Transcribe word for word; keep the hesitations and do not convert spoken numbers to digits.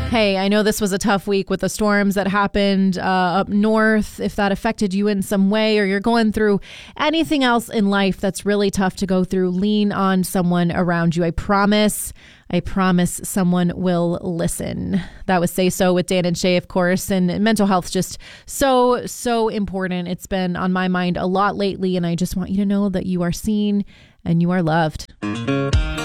Hey, I know this was a tough week with the storms that happened uh, up north. If that affected you in some way, or you're going through anything else in life that's really tough to go through, lean on someone around you. I promise, I promise someone will listen. That was Say So with Dan and Shay, of course. And mental health is just so, so important. It's been on my mind a lot lately, and I just want you to know that you are seen and you are loved.